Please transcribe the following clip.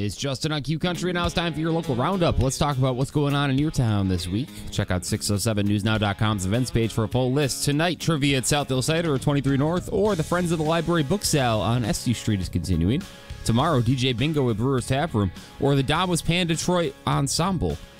It's Justin on Q Country, and now it's time for your local roundup. Let's talk about what's going on in your town this week. Check out 607newsnow.com's events page for a full list. Tonight, trivia at Southdale Cider or 23 North, or the Friends of the Library book sale on Esty Street is continuing. Tomorrow, DJ Bingo at Brewers Tap Room, or the Davos Pan Detroit Ensemble.